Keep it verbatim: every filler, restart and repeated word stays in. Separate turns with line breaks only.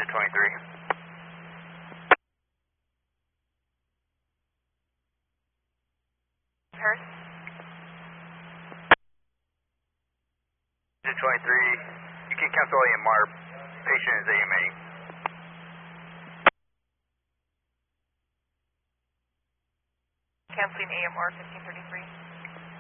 Digit twenty-three.
Hurst?
Digit twenty-three, you can cancel A M R. Patient is A M A.
Canceling A M R fifteen thirty-three.